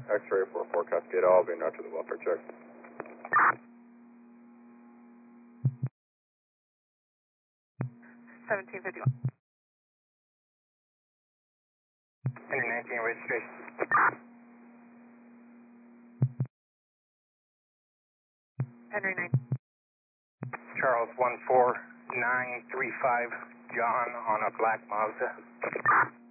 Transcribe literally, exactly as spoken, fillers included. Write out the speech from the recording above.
X-ray for four Cascade, I'll be out to the welfare check. seventeen fifty-one. Henry nineteen registration. Henry nine. Charles one four nine three five, John on a black Mazda.